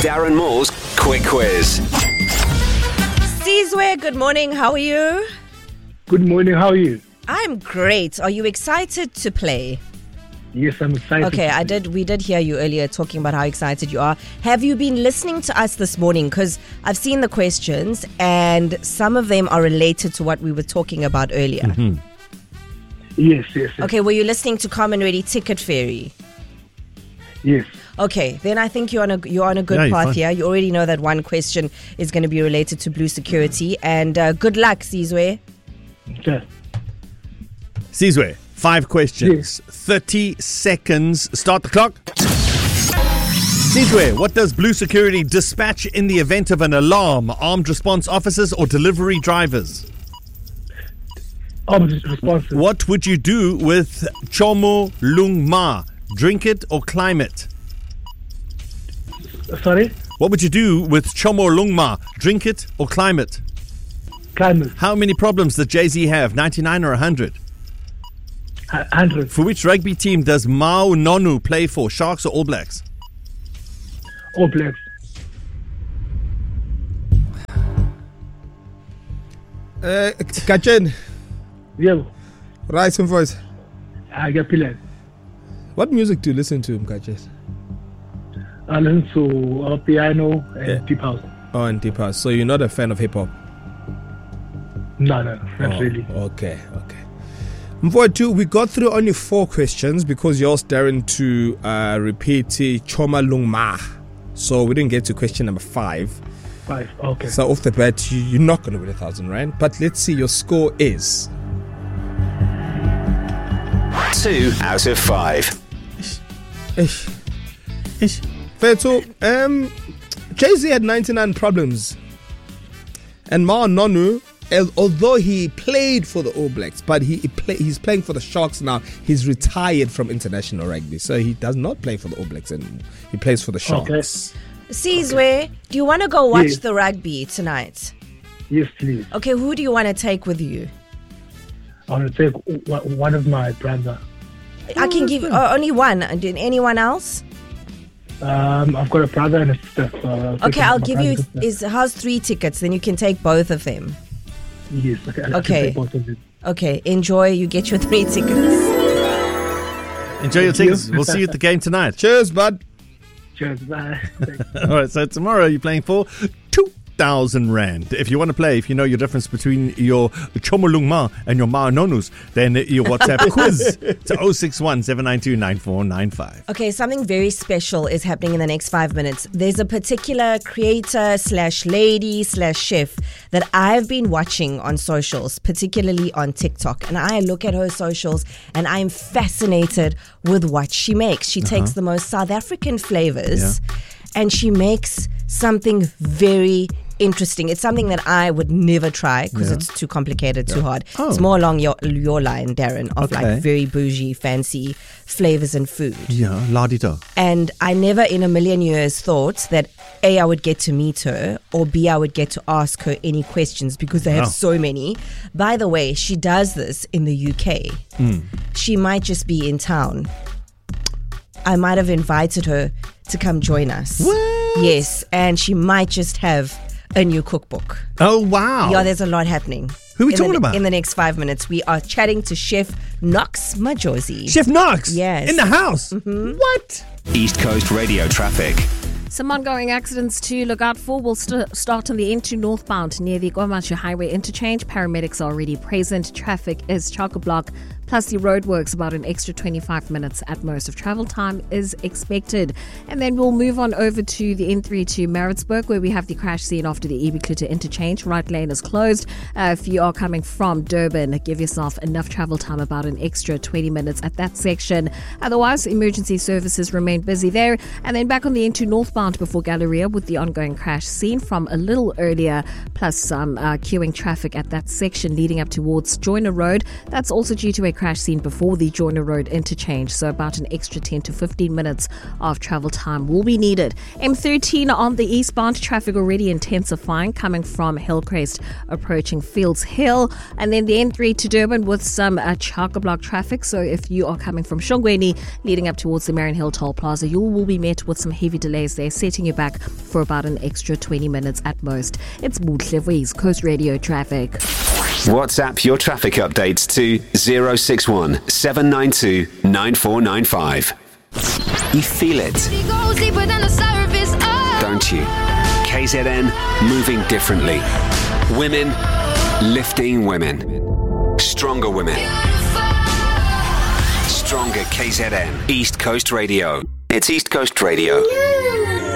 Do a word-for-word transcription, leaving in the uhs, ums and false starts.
Darren Moore's Quick Quiz. Sizwe, good morning. How are you? Good morning. How are you? I'm great. Are you excited to play? Yes, I'm excited. Okay, I did. We did hear you earlier talking about how excited you are. Have you been listening to us this morning? Because I've seen the questions and some of them are related to what we were talking about earlier. Mm-hmm. Yes, yes, yes. Okay, were you listening to Common Ready Ticket Fairy? Yes. Okay, then I think you're on a you're on a good Yeah, you're path fine. here. You already know that one question is going to be related to Blue Security, and uh, good luck, Sizwe. Okay. Sizwe, five questions. Yes. thirty seconds. Start the clock. Sizwe, what does Blue Security dispatch in the event of an alarm? Armed response officers or delivery drivers? Opposite responses. What would you do with Chomo Lung Ma? Drink it or climb it? Sorry? What would you do with Chomo Lung Ma? Drink it or climb it? Climate. How many problems does Jay-Z have? ninety-nine or one hundred? one hundred. For which rugby team does Mao Nonu play for? Sharks or All Blacks? All Blacks. Uh, Kachen, Yeah. rise and voice. I get pillar. What music do you listen to, Mkache? I listen to uh, piano and Yeah. deep house. Oh, and deep house. So you're not a fan of hip hop? No, no, not Oh, really. Okay, okay. Mvoa two, we got through only four questions because you asked Darren to uh, repeat Choma Lung Ma. So we didn't get to question number five. Five. Okay. So off the bat, you, you're not going to win a thousand rand. But let's see, your score is... Two out of five. Ish. Ish. Fair to, um, Jay-Z had ninety-nine problems. And Ma Nonu, al- although he played for the All Blacks, but he, he play, he's playing for the Sharks now. He's retired from international rugby. So he does not play for the All Blacks anymore. He plays for the Sharks. Sizwe, do you want to go watch Yes. the rugby tonight? Yes, please. Okay, who do you want to take with you? I want to take one one of my brother. I can give uh, only one. And did anyone else? Um, I've got a brother and a sister. So I'll take Okay, I'll my give brother you. and sister. Is how's three tickets? Then you can take both of them. Yes. Okay. I'll Okay. take both of them. Okay, enjoy. You get your three tickets. Enjoy your Thank you. tickets. We'll see you at the game tonight. Cheers, bud. Cheers. Bye. All right, so tomorrow you're playing for two thousand rand. If you want to play, if you know your difference between your Chomolung Ma and your Ma Nonus, then your WhatsApp quiz to oh six one, seven nine two, nine four nine five. Okay, something very special is happening in the next five minutes. There's a particular creator slash lady slash chef that I've been watching on socials, particularly on TikTok. And I look at her socials and I'm fascinated with what she makes. She takes the most South African flavors and she makes something very interesting. It's something that I would never try because Yeah. it's too complicated, too hard. Oh. It's more along your your line, Darren, of Okay. like very bougie, fancy flavors and food. Yeah, la-di-da. And I never in a million years thought that A, I would get to meet her, or B, I would get to ask her any questions because I have Wow. so many. By the way, she does this in the U K. She might just be in town. I might have invited her to come join us. What? Yes, and she might just have a new cookbook. Oh, wow. Yeah, there's a lot happening. Who are we in talking the, about? In the next five minutes, we are chatting to Chef Knox Majosi. Chef Knox. Yes. In the house. What? East Coast Radio traffic. Some ongoing accidents to look out for will st- start on the N two northbound near the Gomachu Highway interchange. Paramedics are already present. Traffic is chock-a-block. Plus the roadworks about an extra twenty-five minutes at most of travel time is expected. And then we'll move on over to the N three to Maritzburg where we have the crash scene after the Ebikluta interchange. Right lane is closed. Uh, if you are coming from Durban, give yourself enough travel time, about an extra twenty minutes at that section. Otherwise, emergency services remain busy there. And then back on the N two northbound before Galleria with the ongoing crash scene from a little earlier, plus some uh, queuing traffic at that section leading up towards Joyner Road. That's also due to a crash scene before the Joyner Road interchange, so about an extra ten to fifteen minutes of travel time will be needed. M thirteen on the eastbound, traffic already intensifying coming from Hillcrest approaching Fields Hill, and then the N three to Durban with some uh, Chaka-block traffic. So if you are coming from Shongweni leading up towards the Marion Hill Toll Plaza, you will be met with some heavy delays there, setting you back for about an extra twenty minutes at most. It's Muhle for East Coast Radio Traffic. WhatsApp your traffic updates to zero six one seven nine two nine four nine five. You feel it, don't you? K Z N, moving differently. Women, lifting women. Stronger women. Stronger K Z N. East Coast Radio. It's East Coast Radio.